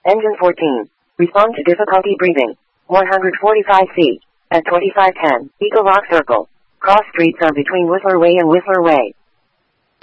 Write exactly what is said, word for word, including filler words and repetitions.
Engine fourteen. Respond to difficulty breathing. one hundred forty-five feet. At twenty-five ten. Eagle Rock Circle. Cross streets are between Whistler Way and Whistler Way.